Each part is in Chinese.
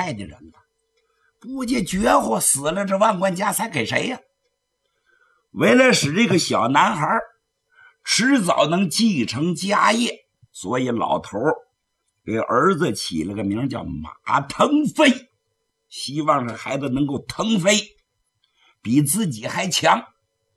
代的人了，不介绝户死了，这万贯家财给谁呀？为了使这个小男孩迟早能继承家业，所以老头给儿子起了个名叫马腾飞，希望这孩子能够腾飞，比自己还强。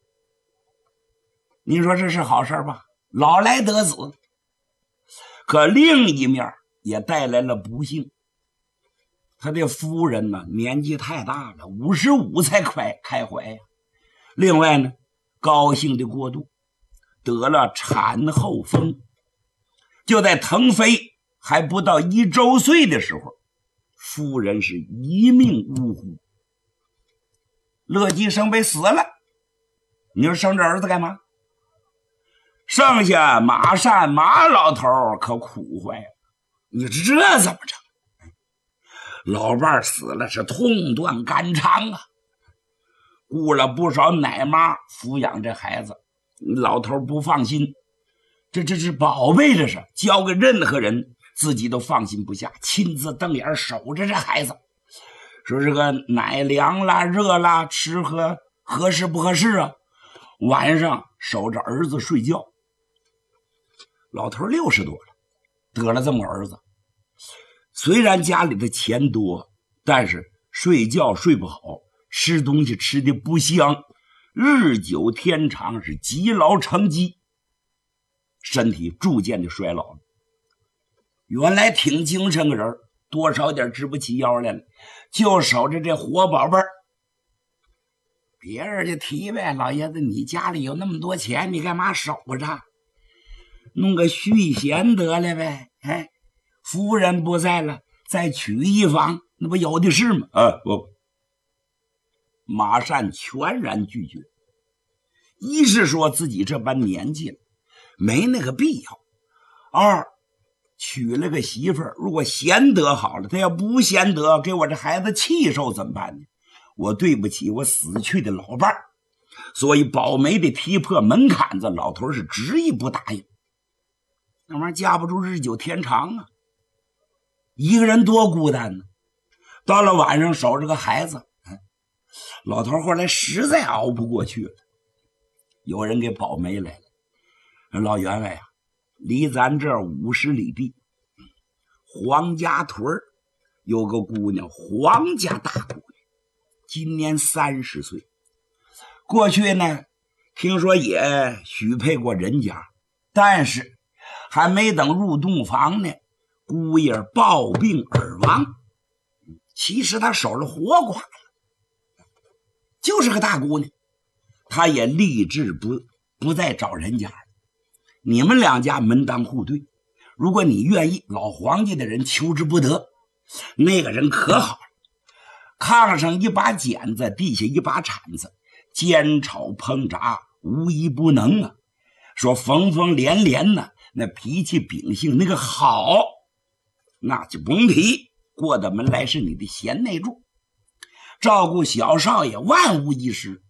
你说这是好事吧？老来得子。可另一面也带来了不幸，他的夫人呢年纪太大了，55才开怀呀。另外呢，高兴的过度，得了产后风。就在腾飞还不到1周岁的时候，夫人是一命呜呼，乐极生悲死了。你说生这儿子干嘛？剩下马善马老头可苦坏了，你这怎么整？老伴死了是痛断肝肠啊，雇了不少奶妈抚养这孩子，老头不放心，这是宝贝，这是交给任何人自己都放心不下，亲自瞪眼守着这孩子，说这个奶凉啦热啦，吃喝合适不合适啊，晚上守着儿子睡觉。老头60多了，得了这么个儿子，虽然家里的钱多，但是睡觉睡不好，吃东西吃的不香，日久天长是积劳成疾，身体逐渐的衰老了。原来挺精神个人，多少点直不起腰来了，就守着这活宝贝儿。别人就提呗，老爷子你家里有那么多钱，你干嘛守着？弄个续弦得了呗，哎，夫人不在了，再娶一房，那不有的是吗？不，马善全然拒绝。一是说自己这般年纪了，没那个必要；二，娶了个媳妇儿，如果贤德好了，他要不贤德，给我这孩子气受怎么办呢？我对不起我死去的老伴儿。所以保媒的踢破门槛子，老头是执意不答应。那玩意儿架不住日久天长啊，一个人多孤单呢。到了晚上守着个孩子，老头后来实在熬不过去了，有人给保媒来了。老员外啊，离咱这儿50里地，黄家屯有个姑娘，黄家大姑娘，今年30岁。过去呢，听说也许配过人家，但是还没等入洞房呢，姑爷暴病而亡。其实他守了活寡了，就是个大姑娘。他也立志不再找人家了。你们两家门当户对，如果你愿意，老黄家的人求之不得。那个人可好了，炕上一把剪子，地下一把铲子，煎炒烹炸无一不能啊。说缝缝连连呢，那脾气秉性那个好，那就甭提，过的门来是你的贤内助，照顾小少爷万无一失。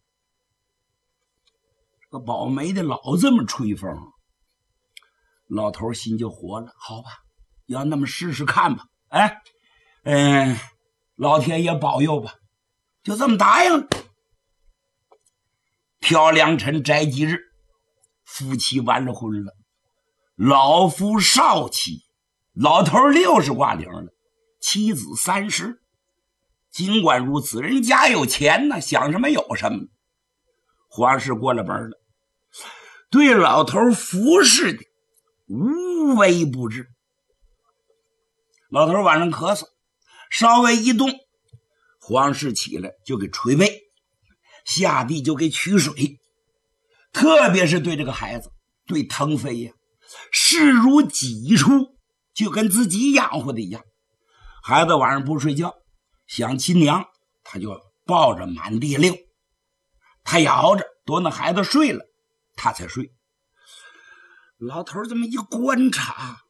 这个保媒的老这么吹风，老头心就活了。好吧，要那么试试看吧。老天爷保佑吧，就这么答应了。挑良辰摘吉日，夫妻完了婚了。老夫少妻，老头60挂零了，妻子30。尽管如此，人家有钱呢，想什么有什么。皇室过了门了，对老头服侍的无微不至。老头晚上咳嗽，稍微一动，皇室起来就给捶背，下地就给取水。特别是对这个孩子，对腾飞呀，视如己出，就跟自己养活的一样。孩子晚上不睡觉，想亲娘，他就抱着满地溜，他也熬着，多那孩子睡了他才睡。老头这么一观察，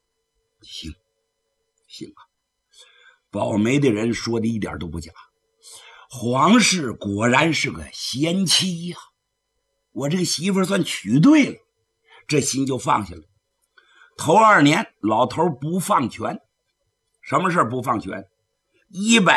行啊，保媒的人说的一点都不假，皇室果然是个贤妻呀，我这个媳妇算娶对了，这心就放下了。头2年老头不放权。什么事不放权？100